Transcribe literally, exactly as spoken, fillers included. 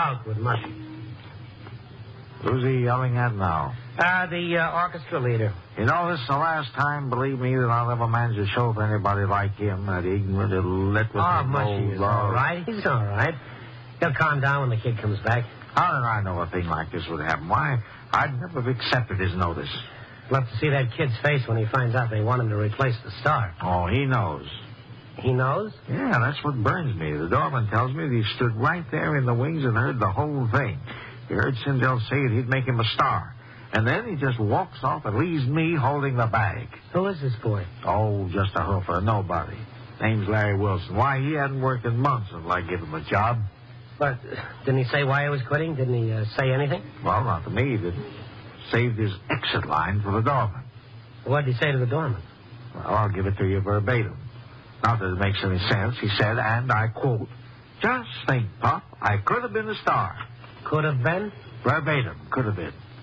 Out with Mushy. Who's he yelling at now? Uh, the uh, orchestra leader. You know, this is the last time, believe me, that I'll ever manage a show for anybody like him, that ignorant little lit with Oh, the Mushy is all right. He's all right. He'll calm down when the kid comes back. How did I know a thing like this would happen? Why, I'd never have accepted his notice. Love to see that kid's face when he finds out they want him to replace the star. Oh, he knows. He knows? Yeah, that's what burns me. The doorman tells me that he stood right there in the wings and heard the whole thing. He heard Sindel say that he'd make him a star. And then he just walks off and leaves me holding the bag. Who is this boy? Oh, just a hoofer, nobody. Name's Larry Wilson. Why, he hadn't worked in months until I give him a job. But didn't he say why he was quitting? Didn't he uh, say anything? Well, not to me. He didn't. Saved his exit line for the doorman. What did he say to the doorman? Well, I'll give it to you verbatim. Not that it makes any sense. He said, and I quote, "Just think, Pop, I could have been a star." Could have been? Verbatim, could have been.